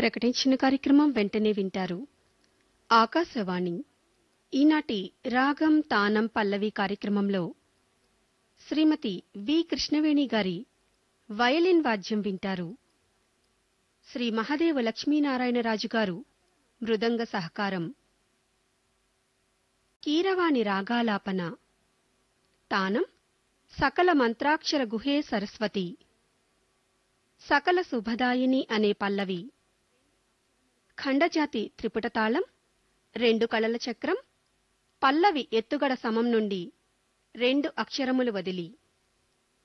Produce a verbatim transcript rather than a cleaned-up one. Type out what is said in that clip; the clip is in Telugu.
ప్రకటించిన కార్యక్రమం వెంటనే వింటారు. ఆకాశవాణి ఈనాటి రాగం తానం పల్లవి కార్యక్రమంలో శ్రీమతి వి కృష్ణవేణి గారి వయలిన్ వాద్యం వింటారు. శ్రీ మహదేవ లక్ష్మీనారాయణరాజు గారు మృదంగ సహకారం. కీరవాణి రాగాలాపన. తానం సకల మంత్రాక్షర గుహే సరస్వతి. సకల శుభదాయిని అనే పల్లవి. ఖండజాతి త్రిపుటతాళం, రెండు కళల చక్రం, పల్లవి ఎత్తుగడ సమం నుండి రెండు అక్షరములు వదిలి